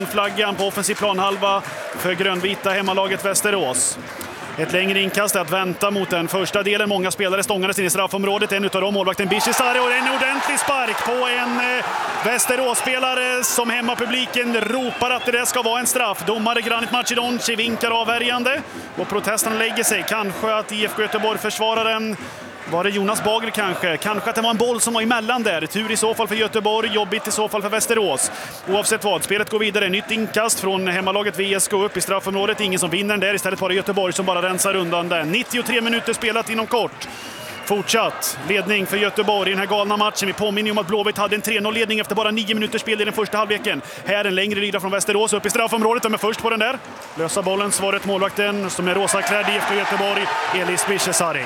Flaggan på offensiv planhalva för grönvita hemmalaget Västerås. Ett längre inkast att vänta mot den första delen. Många spelare stångades in i straffområdet. En utav dem, målvakten Bishesari, och en ordentlig spark på en Västerås-spelare som hemmapubliken ropar att det ska vara en straff. Domare Granit Macedonci vinkar avvärjande och protesten lägger sig. Kanske att IFK Göteborg försvarar den. Var det Jonas Bager kanske? Kanske att det var en boll som var emellan där. Tur i så fall för Göteborg, jobbigt i så fall för Västerås. Oavsett vad, spelet går vidare. Nytt inkast från hemmalaget VSK upp i straffområdet. Ingen som vinner den där, istället var det Göteborg som bara rensar undan den. 93 minuter spelat inom kort. Fortsatt ledning för Göteborg i den här galna matchen. Vi påminner om att Blåvitt hade en 3-0-ledning efter bara 9 minuters spel i den första halvleken. Här en längre rida från Västerås upp i straffområdet. De är först på den där. Lösa bollen, svaret målvakten som är rosaklädd i IFK Göteborg, Elis Bishesari.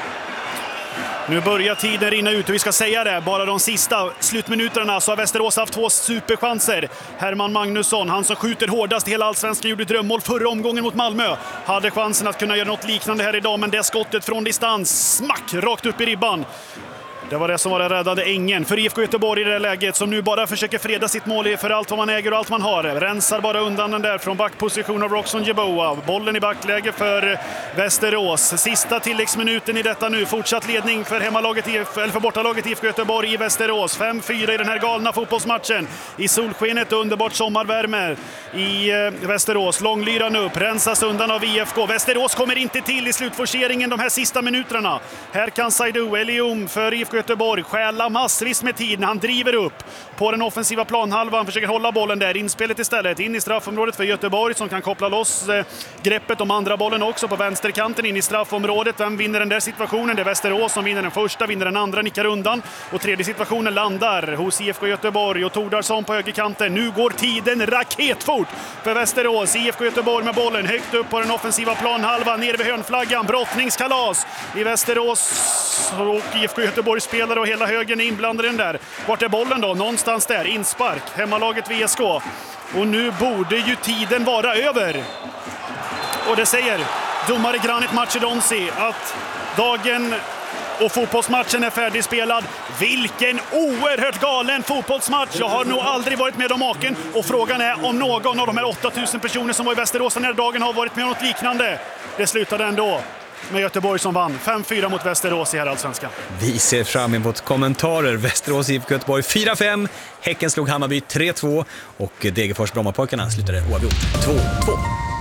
Nu börjar tiden rinna ut och vi ska säga det, bara de sista slutminuterna så har Västerås haft 2 superchanser. Herman Magnusson, han som skjuter hårdast i hela allsvenskan, gjorde drömmål förra omgången mot Malmö. Hade chansen att kunna göra något liknande här idag, men det skottet från distans, smack, rakt upp i ribban. Det var det som var den räddade ängen för IFK Göteborg i det läget, som nu bara försöker freda sitt mål för allt vad man äger och allt man har. Rensar bara undan den där från backposition av Roxon Jeboa. Bollen i backläge för Västerås. Sista tilläggsminuten i detta nu. Fortsatt ledning för hemmalaget eller för bortalaget IFK Göteborg i Västerås. 5-4 i den här galna fotbollsmatchen. I solskenet, underbart sommarvärme i Västerås. Långlyran upp, rensas undan av IFK. Västerås kommer inte till i slutforceringen de här sista minuterna. Här kan Saidu Elium för IFK Göteborg stjäla massvis med tid när han driver upp på den offensiva planhalvan, försöker hålla bollen där, inspelet istället in i straffområdet för Göteborg som kan koppla loss greppet om andra bollen också på vänsterkanten in i straffområdet. Vem vinner den där situationen? Det är Västerås som vinner den första, vinner den andra, nickar undan och tredje situationen landar hos IFK Göteborg och Tordarsson på högerkanten. Nu går tiden raketfort för Västerås. IFK Göteborg med bollen högt upp på den offensiva planhalvan, ner vid hörnflaggan, brottningskalas i Västerås och IFK Göteborg spelare och hela högen är inblandade i den där. Vart är bollen då? Någonstans där. Inspark. Hemmalaget VSK. Och nu borde ju tiden vara över. Och det säger domare Granit Macedonci att dagen och fotbollsmatchen är färdigspelad. Vilken oerhört galen fotbollsmatch. Jag har nog aldrig varit med om maken. Och frågan är om någon av de här 8000 personer som var i Västerås den här dagen har varit med om något liknande. Det slutade ändå med Göteborg som vann 5-4 mot Västerås i här allsvenskan. Vi ser fram emot kommentarer. Västerås IFK Göteborg 4-5. Häcken slog Hammarby 3-2 och Degerfors Brommapojkarna slutade oavgjort 2-2.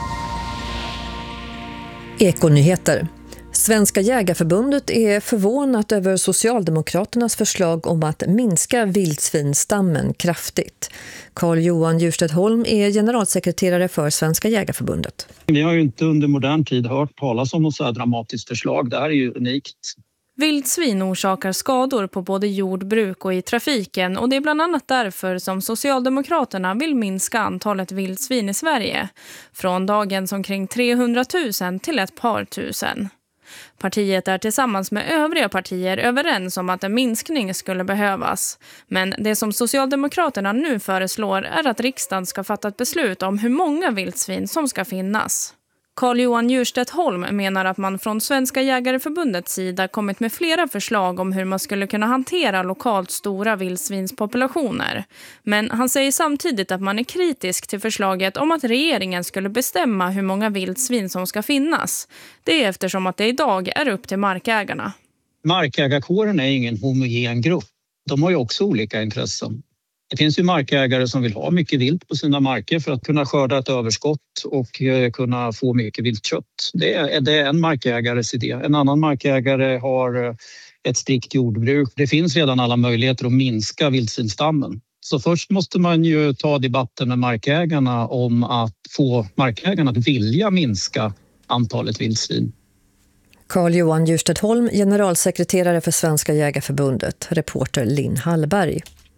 Ekonyheter. Svenska jägarförbundet är förvånat över Socialdemokraternas förslag om att minska vildsvinstammen kraftigt. Carl-Johan Djurstedt Holm är generalsekreterare för Svenska jägarförbundet. Vi har ju inte under modern tid hört talas om något så här dramatiskt förslag. Det här är ju unikt. Vildsvin orsakar skador på både jordbruk och i trafiken och det är bland annat därför som Socialdemokraterna vill minska antalet vildsvin i Sverige från dagens omkring 300 000 till ett par tusen. Partiet är tillsammans med övriga partier överens om att en minskning skulle behövas. Men det som Socialdemokraterna nu föreslår är att riksdagen ska fatta ett beslut om hur många vildsvin som ska finnas. Carl-Johan Djurstedt Holm menar att man från Svenska jägareförbundets sida kommit med flera förslag om hur man skulle kunna hantera lokalt stora vildsvinspopulationer. Men han säger samtidigt att man är kritisk till förslaget om att regeringen skulle bestämma hur många vildsvin som ska finnas. Det är eftersom att det idag är upp till markägarna. Markägarkåren är ingen homogen grupp. De har ju också olika intressen. Det finns ju markägare som vill ha mycket vilt på sina marker för att kunna skörda ett överskott och kunna få mycket viltkött. Det är en markägares idé. En annan markägare har ett strikt jordbruk. Det finns redan alla möjligheter att minska vildsvinsstammen. Så först måste man ju ta debatten med markägarna om att få markägarna att vilja minska antalet vildsvin. Carl-Johan Djurstedt Holm, generalsekreterare för Svenska jägarförbundet, reporter Linn Hallberg.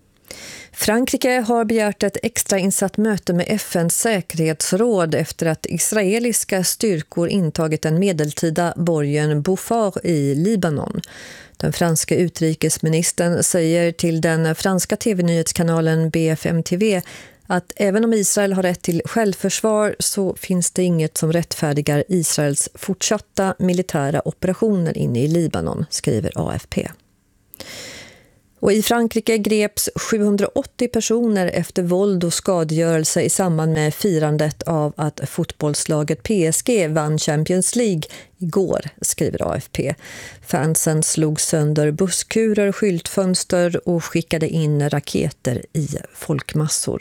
Frankrike har begärt ett extrainsatt möte med FNs säkerhetsråd efter att israeliska styrkor intagit den medeltida borgen Beaufort i Libanon. Den franska utrikesministern säger till den franska tv-nyhetskanalen BFM-TV att även om Israel har rätt till självförsvar så finns det inget som rättfärdigar Israels fortsatta militära operationer inne i Libanon, skriver AFP. Och i Frankrike greps 780 personer efter våld och skadegörelse i samband med firandet av att fotbollslaget PSG vann Champions League igår, skriver AFP. Fansen slog sönder busskurer, skyltfönster och skickade in raketer i folkmassor.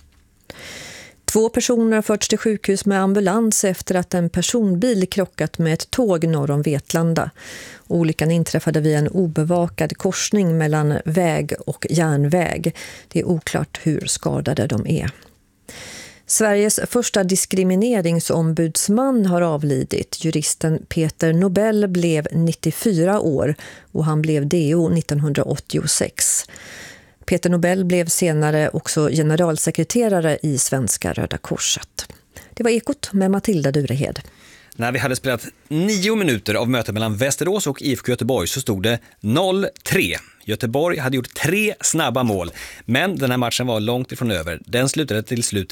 2 personer har förts till sjukhus med ambulans efter att en personbil krockat med ett tåg norr om Vetlanda. Olyckan inträffade vid en obevakad korsning mellan väg och järnväg. Det är oklart hur skadade de är. Sveriges första diskrimineringsombudsman har avlidit. Juristen Peter Nobel blev 94 år och han blev DO 1986. Peter Nobel blev senare också generalsekreterare i Svenska Röda Korset. Det var Ekot med Matilda Durehed. När vi hade spelat 9 minuter av mötet mellan Västerås och IFK Göteborg så stod det 0-3. Göteborg hade gjort 3 snabba mål, men den här matchen var långt ifrån över. Den slutade till slut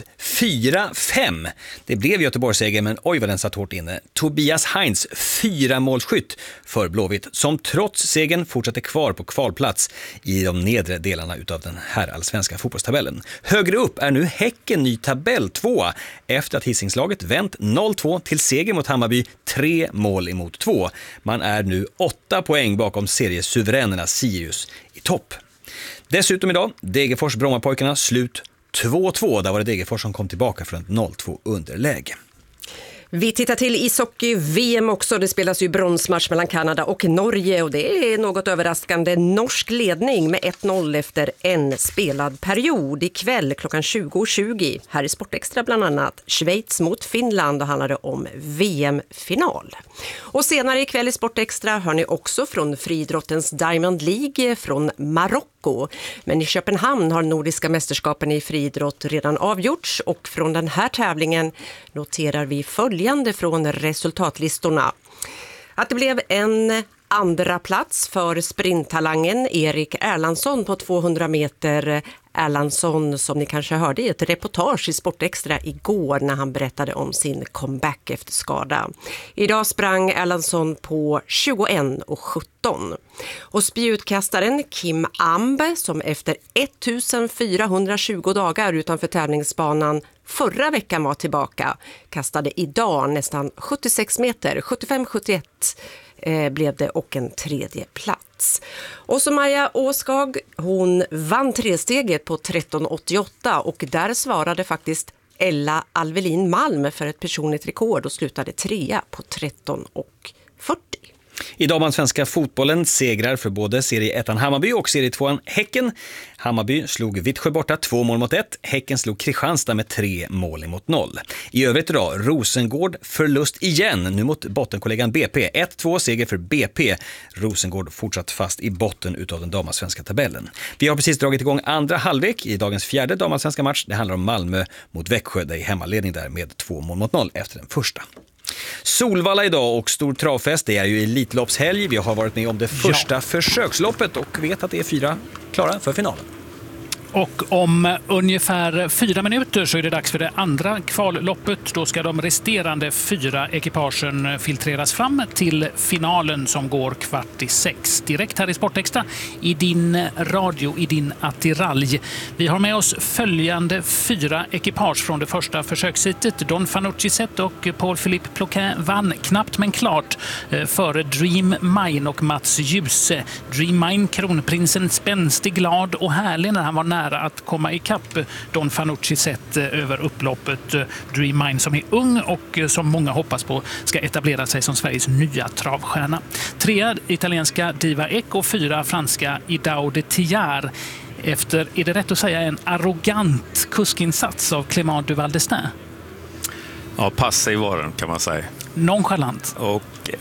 4-5. Det blev Göteborgs seger, men oj vad den satt hårt inne. Tobias Heinz 4-målsskytt för Blåvitt, som trots segern fortsatte kvar på kvalplats i de nedre delarna utav den här allsvenska fotbollstabellen. Högre upp är nu Häcken ny tabell 2 efter att Hisingslaget vänt 0-2 till seger mot Hammarby, 3 mål emot 2. Man är nu 8 poäng bakom seriesuveränerna Sirius i topp. Dessutom idag, Degerfors Brommapojkarna slut 2-2. Där var det Degerfors som kom tillbaka från ett 0-2 underläge. Vi tittar till ishockey-VM också. Det spelas ju bronsmatch mellan Kanada och Norge och det är något överraskande norsk ledning med 1-0 efter en spelad period. Ikväll klockan 20:20 här i Sportextra bland annat Schweiz mot Finland och handlar det om VM-final. Och senare ikväll i Sportextra hör ni också från friidrottens Diamond League från Marocko. Men i Köpenhamn har nordiska mästerskapen i friidrott redan avgjorts och från den här tävlingen noterar vi följande från resultatlistorna. Att det blev en andra plats för sprinttalangen Erik Erlandsson på 200 meter. Erlandsson som ni kanske hörde i ett reportage i Sportextra igår när han berättade om sin comeback efter skada. Idag sprang Erlandsson på 21:17. Och spjutkastaren Kim Amb som efter 1420 dagar utanför tävlingsbanan förra veckan var tillbaka kastade idag nästan 76 meter, 75-71 blev det och en 3:e plats. Och så Maja Åskag, hon vann 3-steget på 13:88 och där svarade faktiskt Ella Alvelin Malm för ett personligt rekord och slutade 3 på 13:40. Idag var svenska fotbollen segrar för både serie 1 Hammarby och serie 2 Häcken. Hammarby slog Vittsjö borta 2 mål mot 1. Häcken slog Kristianstad med 3 mål mot 0. I övrigt idag Rosengård förlust igen, nu mot bottenkollegan BP. 1-2 seger för BP. Rosengård fortsatt fast i botten utav den damallsvenska tabellen. Vi har precis dragit igång andra halvlek i dagens 4:e damallsvenska match. Det handlar om Malmö mot Växjö, där i hemmaledning där med 2 mål mot 0 efter den första. Solvalla idag och stor travfest, det är ju elitloppshelg. Vi har varit med om det första försöksloppet och vet att det är 4 klara för finalen. Och om ungefär 4 minuter så är det dags för det andra kvalloppet. Då ska de resterande 4 ekipagen filtreras fram till finalen som går 5:45. Direkt här i Sportextra, i din radio, i din attiralj. Vi har med oss följande 4 ekipage från det första försökshitet. Don Fanucci Zet och Paul-Philippe Ploquin vann knappt men klart före Dream Mine och Mats Djuse. Dream Mine, kronprinsen, spänstig, glad och härlig när han var nära att komma ikapp Don Fanucci Zet över upploppet. Dream Mine som är ung och som många hoppas på ska etablera sig som Sveriges nya travstjärna. 3 italienska Diva Ek och 4 franska Idao de Tillard. Efter, är det rätt att säga, en arrogant kuskinsats av Clément Duval d'Estaing? Ja, passiv var den kan man säga. Nonchalant. Och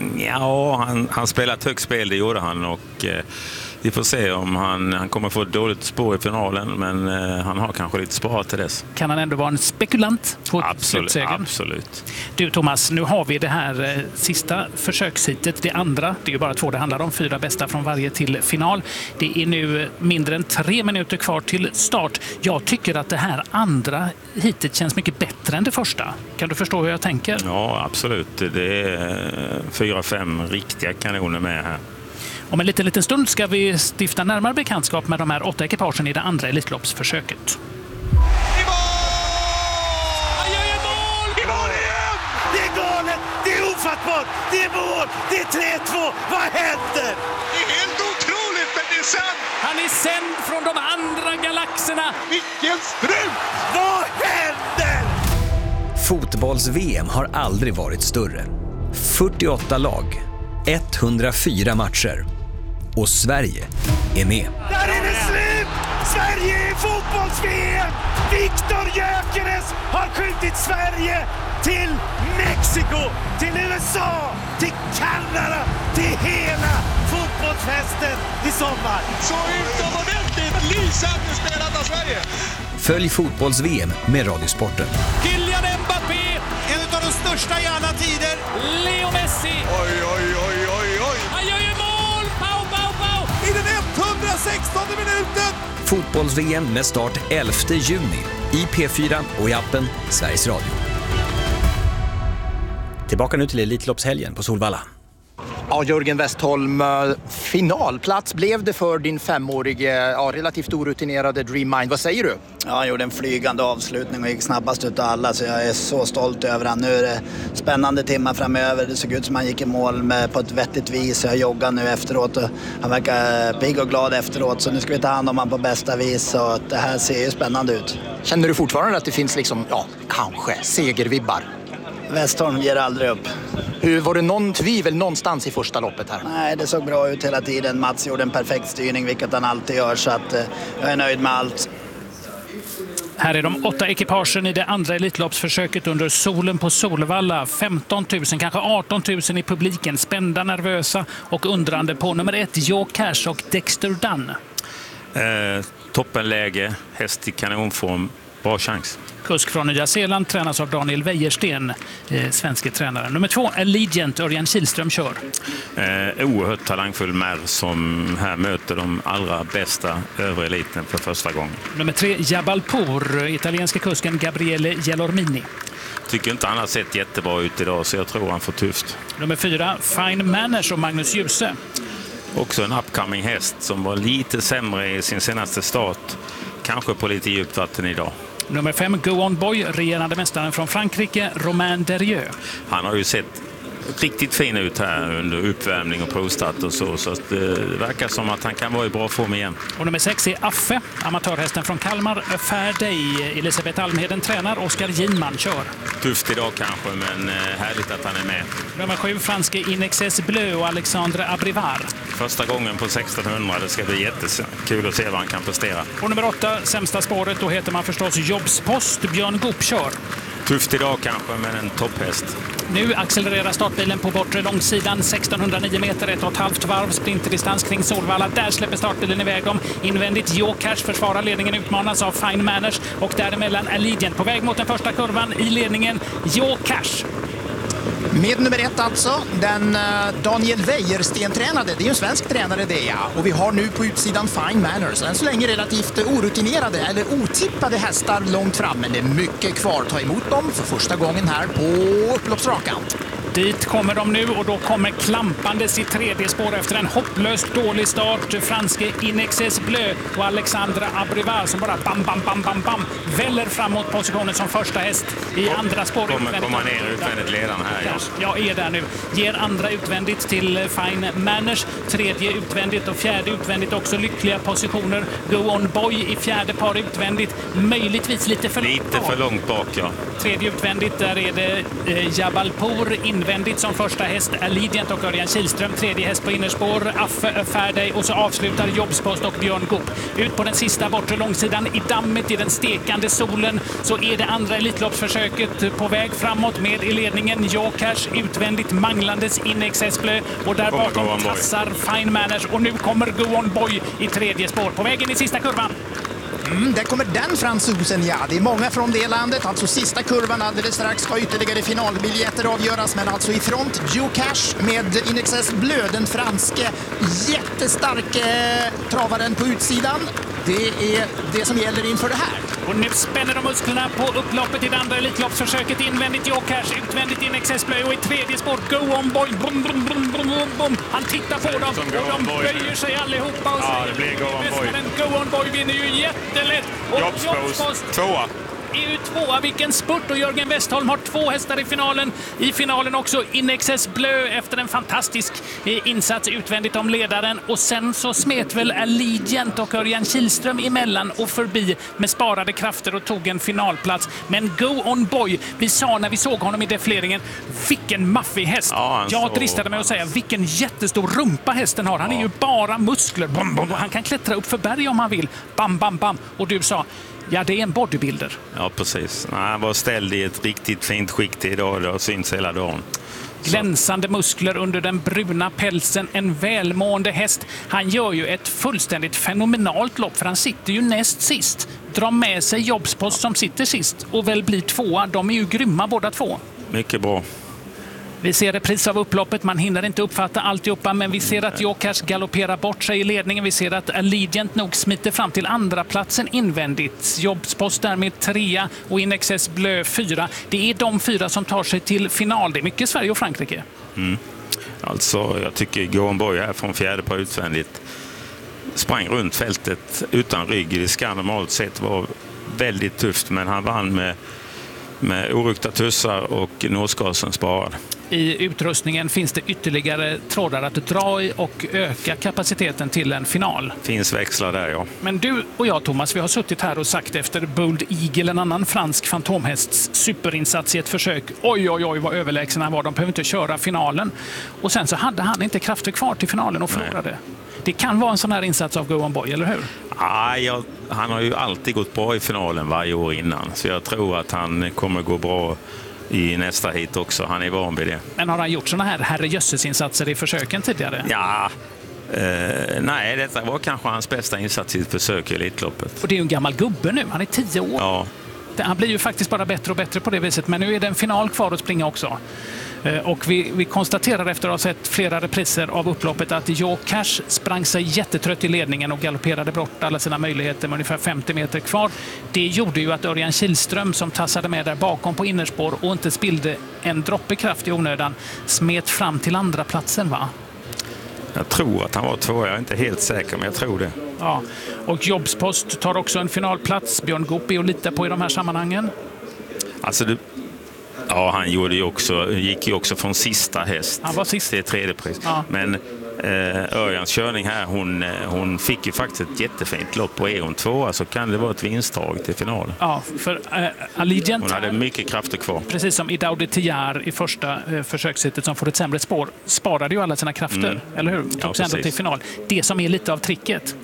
ja, han spelade ett högt spel, det gjorde han och vi får se om han kommer få ett dåligt spår i finalen, men han har kanske lite sparat till dess. Kan han ändå vara en spekulant på slutsegern? Absolut. Du Thomas, nu har vi det här sista försökshitet, det andra. Det är ju bara 2 det handlar om, 4 bästa från varje till final. Det är nu mindre än 3 minuter kvar till start. Jag tycker att det här andra hitet känns mycket bättre än det första. Kan du förstå hur jag tänker? Ja, absolut. Det är 4-5 riktiga kanoner med här. Om en liten stund ska vi stifta närmare bekantskap med de här 8 ekipagen i det andra Elitloppsförsöket. Det är ofattbart! Det är mål! Det är 3-2! Vad händer? Det är helt otroligt, men det är sant! Han är sänd från de andra galaxerna! Vilken strut! Vad händer? Fotbolls-VM har aldrig varit större. 48 lag, 104 matcher. Och Sverige är med. Där är det slut! Sverige är fotbolls-VM! Viktor Gyökeres har skjutit Sverige till Mexiko, till USA, till Kanada, till hela fotbollsfesten i sommar. Så utomordentligt lysande spelat av Sverige. Följ fotbolls-VM med Radiosporten. Kylian Mbappé! En av de största i alla tider. Leo Messi! Oj, oj, oj, oj, oj. Han gör ju mål! Pau, pau, pau! I den 116:e minuten. Fotbolls-VM med start 11 juni i P4 och i appen Sveriges Radio. Tillbaka nu till Elitloppshelgen på Solvalla. Ja, Jörgen Westholm, finalplats blev det för din 5-årige, relativt orutinerade Dream Mind. Vad säger du? Ja, han gjorde en flygande avslutning och gick snabbast utav alla, så jag är så stolt över han. Nu är det spännande timmar framöver. Det såg ut som han gick i mål på ett vettigt vis. Jag joggar nu efteråt och han verkar pigg och glad efteråt, så nu ska vi ta hand om han på bästa vis, så det här ser ju spännande ut. Känner du fortfarande att det finns kanske segervibbar? Westholm ger aldrig upp. Var det någon tvivel någonstans i första loppet här? Nej, det såg bra ut hela tiden. Mats gjorde en perfekt styrning, vilket han alltid gör, så att jag är nöjd med allt. Här är de 8 ekipagen i det andra Elitloppsförsöket under solen på Solvalla. 15 000, kanske 18 000 i publiken. Spända, nervösa och undrande på nummer 1, Joe Cash och Dexter Dunn. Toppenläge, häst i kanonform, bra chans. Kusk från Nya Zeeland tränas av Daniel Wäjersten, svenska tränaren. Nummer 2, Allegiant, Örjan Kihlström kör. Oerhört talangfull mär som här möter de allra bästa övre eliten för första gången. Nummer 3, Jabalpur, italienska kusken Gabriele Gelormini. Tycker inte han har sett jättebra ut idag, så jag tror han får tufft. Nummer 4, Fine Manners och Magnus Djuse. Också en upcoming häst som var lite sämre i sin senaste start. Kanske på lite djupt vatten idag. Nummer 5, Go On Boy, regerande mästaren från Frankrike, Romain Derieux. Han har ju sett riktigt fin ut här under uppvärmning och provstart och så att det verkar som att han kan vara i bra form igen. Och nummer 6 är Affe, amatörhästen från Kalmar, Fair Day. Elisabeth Almheden tränar, Oskar Ginman kör. Tufft idag kanske, men härligt att han är med. Nummer 7, franske Inexes Bleu och Alexandre Abrivar. Första gången på 1600, det ska bli jättekul att se vad han kan prestera. Och nummer 8, sämsta spåret, då heter man förstås Jobspost, Björn Goop kör. Tufft idag kanske, men en topphäst. Nu accelererar startbilen på bortre långsidan, 1609 meter, 1,5 varv, sprinterdistans kring Solvalla. Där släpper startbilen iväg dem. Invändigt Joe Cash försvarar ledningen, utmanas av Fine Manners och däremellan Allegiant på väg mot den första kurvan i ledningen, Joe Cash. Med nummer 1 alltså, den Daniel Wäjersten-tränade. Det är ju en svensk tränare det, ja. Och vi har nu på utsidan Fine Manners. Än så länge relativt orutinerade eller otippade hästar långt fram. Men det är mycket kvar att ta emot dem för första gången här på upploppsrakan. Dit kommer de nu och då kommer klampandes i tredje spår efter en hopplöst dålig start. Franske Inexes Bleu och Alexandra Abrivar som bara bam väller framåt positionen som första häst i andra spår. Kommer ner utvändigt ledaren här. Ja, jag är där nu. Ger andra utvändigt till Fine Manners. Tredje utvändigt och fjärde utvändigt också lyckliga positioner. Go On Boy i fjärde par utvändigt. Möjligtvis lite för långt bak, ja. Tredje utvändigt, där är det Jabalpur invändigt som första häst, Allegiant och Örjan Kihlström. Tredje häst på innerspår, Affe Fair Day, och så avslutar Jobspost och Björn Goop. Ut på den sista bortre långsidan i dammet i den stekande solen så är det andra Elitloppsförsöket på väg framåt med i ledningen Joe Cash, utvändigt manglandes Inexes Bleu och där bakom tassar Fine Manners och nu kommer Go On Boy i tredje spår på vägen i sista kurvan. Där kommer den fransosen, ja. Det är många från det landet. Alltså sista kurvan alldeles strax ska ytterligare finalbiljetter avgöras. Men alltså i front Joe Cash med Inexes Bleu, den franske jättestarke travaren på utsidan. Det är det som gäller inför det här. Och nu spänner de musklerna på upploppet i det andra Elitloppsförsöket. Invändigt Jokash, utvändigt in XS Blö och i tredje spår Go On Boy. Brum, brum, brum, brum, brum. Han tittar på dem och de böjer sig allihopa. Och ja, det blir Go On Boy. Go On Boy vinner ju jättelätt. Och Jobspost tvåa. Är ju tvåa, vilken spurt, och Jörgen Westholm har 2 hästar i finalen. I finalen också Inexes Blö efter en fantastisk insats utvändigt om ledaren. Och sen så smet väl Allegiant och Örjan Kihlström emellan och förbi med sparade krafter och tog en finalplats. Men Go On Boy, vi sa när vi såg honom i defileringen, vilken maffig häst. Ja, jag dristade mig att säga vilken jättestor rumpa hästen har. Han är ju bara muskler. Bam, bam. Han kan klättra upp för berg om han vill. Bam, bam, bam. Och du sa, ja, det är en bodybuilder. Ja, precis. Han var ställd i ett riktigt fint skick till idag. Det har synts hela dagen. Glänsande muskler under den bruna pälsen. En välmående häst. Han gör ju ett fullständigt fenomenalt lopp, för han sitter ju näst sist. Drar med sig Jobspost som sitter sist och väl blir tvåa. De är ju grymma båda två. Mycket bra. Vi ser repris av upploppet, man hinner inte uppfatta alltihopa, men vi ser att Jokash galopperar bort sig i ledningen. Vi ser att Allegiant nog smiter fram till andra platsen invändigt. Jobspost därmed 3 och Inexes Blö 4. Det är de 4 som tar sig till final. Det är mycket Sverige och Frankrike. Alltså, jag tycker Go On Boy är från fjärde på utvändigt. Sprang runt fältet utan rygg. Det ska normalt sett vara väldigt tufft, men han vann med orukta tussar och nåsgasen sparad. I utrustningen finns det ytterligare trådar att dra i och öka kapaciteten till en final. Finns växlar där, ja. Men du och jag, Thomas, vi har suttit här och sagt efter Bold Eagle, en annan fransk fantomhästs superinsats i ett försök. Oj, oj, oj, vad överlägsen han var. De behöver inte köra finalen. Och sen så hade han inte krafter kvar till finalen och förlorade. Det kan vara en sån här insats av Go On Boy, eller hur? Ja, han har ju alltid gått bra i finalen varje år innan. Så jag tror att han kommer gå bra i nästa hit också. Han är van vid det. Men har han gjort såna här herrejösses-insatser i försöken tidigare? Ja, nej, detta var kanske hans bästa insats i ett försök i Elitloppet. Och det är ju en gammal gubbe nu, han är 10 år. Ja. Han blir ju faktiskt bara bättre och bättre på det viset, men nu är det en final kvar att springa också. Och vi konstaterar efter att ha sett flera repriser av upploppet att Jokash sprang sig jättetrött i ledningen och galopperade bort alla sina möjligheter med ungefär 50 meter kvar. Det gjorde ju att Örjan Kihlström, som tassade med där bakom på innerspår och inte spillde en droppe kraft i onödan, smet fram till andra platsen, va? Jag tror att han var 2, jag är inte helt säker, men jag tror det. Ja, och Jobspost tar också en finalplats. Björn Goop är att lita på i de här sammanhangen. Alltså, ja, han gick ju också från sista häst. Han var sist. Det är tredje pris. Ja. Men Örjans körning här, hon fick ju faktiskt ett jättefint lopp, och är hon 2 så kan det vara ett vinsttag till final. Ja, för Allegiant, hon hade mycket krafter kvar. Precis som Idaudi Tiar i första försökssättet som får ett sämre spår, sparade ju alla sina krafter, eller hur? Tog sig ändå till final. Det som är lite av tricket.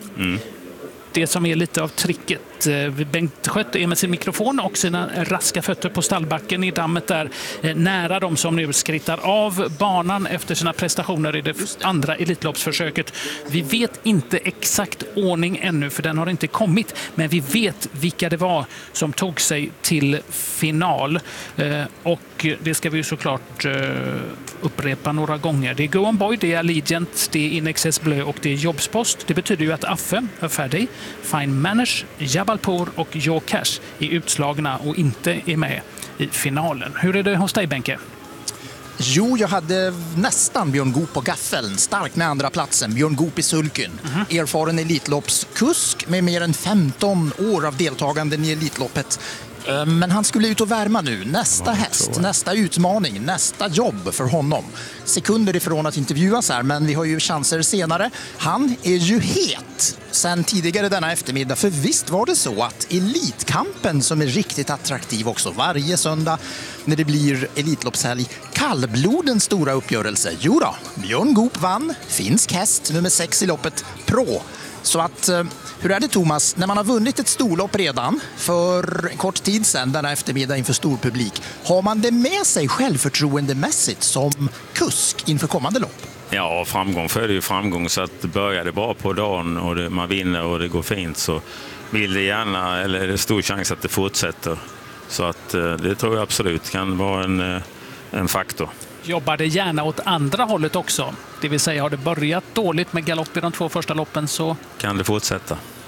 Det som är lite av tricket. Bengt Schött är med sin mikrofon och sina raska fötter på stallbacken i dammet där, nära de som nu skrittar av banan efter sina prestationer i det andra Elitloppsförsöket. Vi vet inte exakt ordning ännu, för den har inte kommit, men vi vet vilka det var som tog sig till final, och det ska vi ju såklart upprepa några gånger. Det är Go On Boy, det är Allegiant, det är Inexes Blö och det är Jobspost. Det betyder ju att Affe, Färdig, Fine Manners, Jabalpur och Jokash är utslagna och inte är med i finalen. Hur är det hos dig, Benke? Jo, jag hade nästan Björn Goop på gaffeln. Stark med andra platsen. Björn Goop i sulken. Erfaren Elitloppskusk med mer än 15 år av deltaganden i Elitloppet. Men han skulle ut och värma nu. Nästa häst, nästa utmaning, nästa jobb för honom. Sekunder ifrån att intervjuas här, men vi har ju chanser senare. Han är ju het sen tidigare denna eftermiddag, för visst var det så att Elitkampen, som är riktigt attraktiv också varje söndag när det blir Elitloppshelg, kallblodens stora uppgörelse. Jo då, Björn Goop vann, finsk häst, nummer 6 i loppet, Pro. Så att, hur är det, Thomas, när man har vunnit ett storlopp redan för en kort tid sedan denna eftermiddag inför stor publik, har man det med sig självförtroendemässigt som kusk inför kommande lopp? Ja, framgång föder ju framgång, så att börjar det bra på dagen och man vinner och det går fint, så vill det gärna, eller är det stor chans att det fortsätter. Så att det tror jag absolut kan vara en faktor. Jobbar det gärna åt andra hållet också? Det vill säga, har det börjat dåligt med galopp i de 2 första loppen, så kan det fortsätta.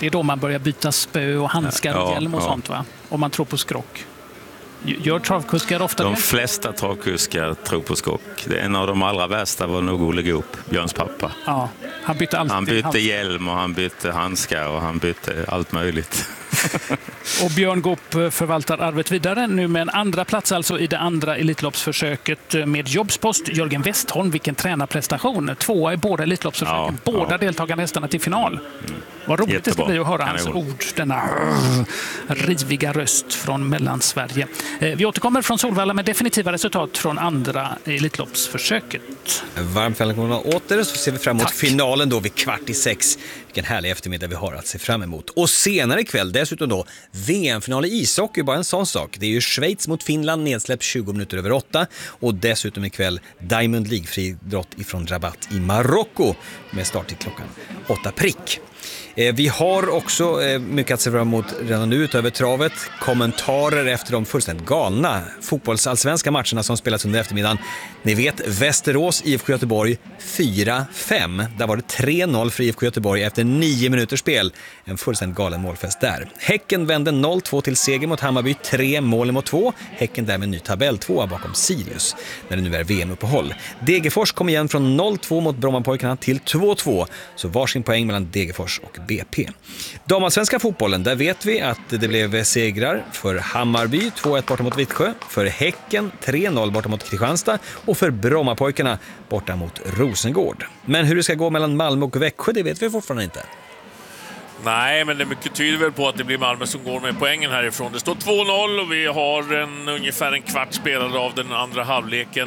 Det är då man börjar byta spö och handskar och hjälm och sånt, va? Om man tror på skrock. Gör travkuskar ofta De flesta travkuskar tror på skrock. Det är en av de allra värsta var nog Olle Goop, Björns pappa. Ja, han bytte alltid. Han bytte hjälm och han bytte handskar och han bytte allt möjligt. Och Björn Goop förvaltar arvet vidare nu med en andra plats alltså i det andra Elitloppsförsöket med Jobspost. Jörgen Westholm, vilken tränarprestation. 2 i båda Elitloppsförsöken, båda deltagarna hästarna till final. Vad roligt Jättebra. Det ska bli att höra hans ord, denna riviga röst från Mellansverige. Vi återkommer från Solvalla med definitiva resultat från andra Elitloppsförsöket. Varmt välkomna åter, så ser vi fram emot finalen då vid 5:15. Vilken härlig eftermiddag vi har att se fram emot. Och senare ikväll dessutom då VM-final i ishockey, bara en sån sak. Det är ju Schweiz mot Finland, nedsläpp 20 minuter över 8. Och dessutom ikväll Diamond League-friidrott ifrån Rabat i Marocko med start till klockan 8 prick. Vi har också mycket att se fram emot redan nu utöver travet. Kommentarer efter de fullständigt galna fotbollsallsvenska matcherna som spelas under eftermiddagen. Ni vet, Västerås IFK Göteborg 4-5. Där var det 3-0 för IFK Göteborg efter 9 minuters spel. En fullständigt galen målfest där. Häcken vände 0-2 till seger mot Hammarby, 3 mål mot 2. Häcken därmed ny tabell 2 bakom Sirius när det nu är VM-uppehåll. Degerfors kom igen från 0-2 mot Brommapojkarna till 2-2. Så varsin poäng mellan Degerfors och BP. Damallsvenska fotbollen, där vet vi att det blev segrar för Hammarby 2-1 borta mot Vittsjö, för Häcken 3-0 borta mot Kristianstad och för Brommapojkarna borta mot Rosengård. Men hur det ska gå mellan Malmö och Växjö, det vet vi fortfarande inte. Nej, men det mycket tyder väl på att det blir Malmö som går med poängen härifrån. Det står 2-0 och vi har ungefär en kvart spelad av den andra halvleken.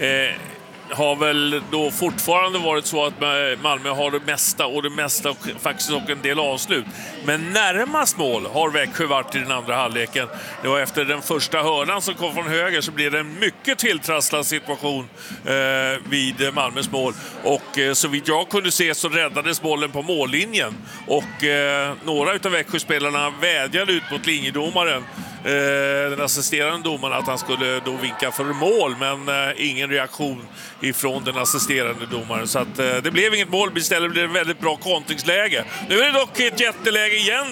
Har väl då fortfarande varit så att Malmö har det mesta och faktiskt också en del avslut. Men närmast mål har Växjö varit i den andra halvleken. Det var efter den första hörnan som kom från höger, så blev det en mycket tilltrasslad situation vid Malmös mål. Och så vitt jag kunde se så räddades bollen på mållinjen. Och några utav Växjö-spelarna vädjade ut mot linjedomaren, den assisterande domaren, att han skulle då vinka för mål, men ingen reaktion ifrån den assisterande domaren, så att det blev inget mål. Istället blev det ett väldigt bra kontringsläge. Nu är det dock ett jätteläge igen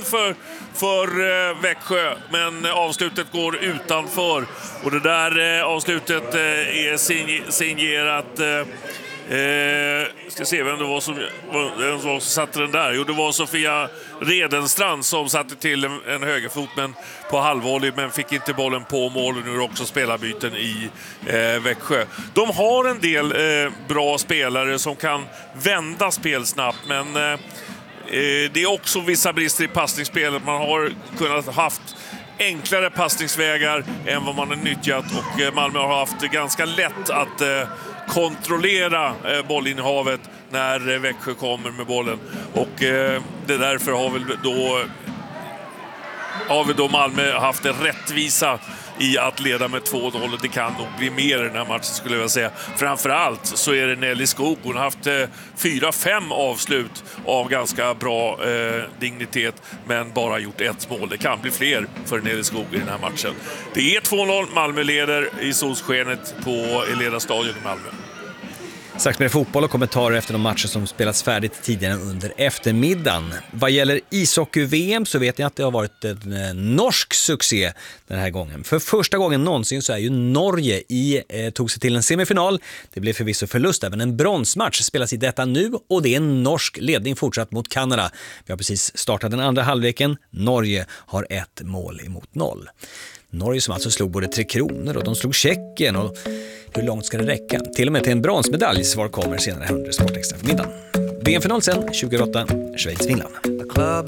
för Växjö, men avslutet går utanför, och det där avslutet är signerat ska se vem det var som satte den där. Jo, det var Sofia Redenstrand som satte till en högerfot, men på halvvolley, men fick inte bollen på mål. Nu är det också spelarbyten i Växjö. De har en del bra spelare som kan vända spel snabbt, men det är också vissa brister i passningsspelet. Man har kunnat haft enklare passningsvägar än vad man har nyttjat, och Malmö har haft ganska lätt att kontrollera bollinnehavet när Växjö kommer med bollen, och det därför har vi då Malmö haft det rättvisa i att leda med 2-0. Det kan nog bli mer i den här matchen, skulle jag säga. Framförallt så är det Nelly Skog. Hon har haft 4-5 avslut av ganska bra dignitet, men bara gjort 1 mål. Det kan bli fler för Nelly Skog i den här matchen. Det är 2-0. Malmö leder i solskenet på Eleda stadion i Malmö. Strax med fotboll och kommentarer efter de matcher som spelats färdigt tidigare under eftermiddagen. Vad gäller ishockey-VM så vet ni att det har varit en norsk succé den här gången. För första gången någonsin så är ju Norge tog sig till en semifinal. Det blev förvisso förlust, även en bronsmatch spelas i detta nu, och det är en norsk ledning fortsatt mot Kanada. Vi har precis startat den andra halvleken. Norge har 1 mål emot 0. Norge som alltså slog både Tre Kronor och de slog Tjeckien, och hur långt ska det räcka? Till och med till en bronsmedalj. Svar kommer senare under Sportextra för middagen. VM-final sen 2008, Schweiz-Finland.